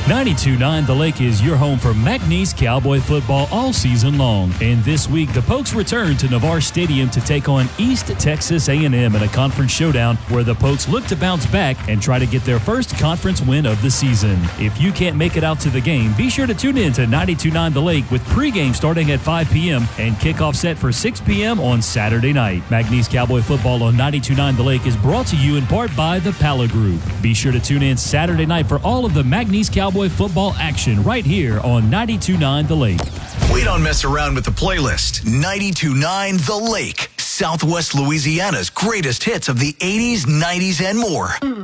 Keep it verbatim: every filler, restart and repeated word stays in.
ninety-two point nine The Lake is your home for McNeese Cowboy football all season long. And this week, the Pokes return to Navarre Stadium to take on East Texas A and M in a conference showdown where the Pokes look to bounce back and try to get their first conference win of the season. If you can't make it out to the game, be sure to tune in to ninety-two point nine The Lake with pregame starting at five p.m. and kickoff set for six p.m. on Saturday night. McNeese Cowboy football on ninety-two point nine The Lake is brought to you in part by the Pala Group. Be sure to tune in Saturday night for all of the McNeese Cowboy football action right here on ninety-two point nine The Lake. We don't mess around with the playlist. ninety-two point nine The Lake, Southwest Louisiana's greatest hits of the eighties, nineties, and more.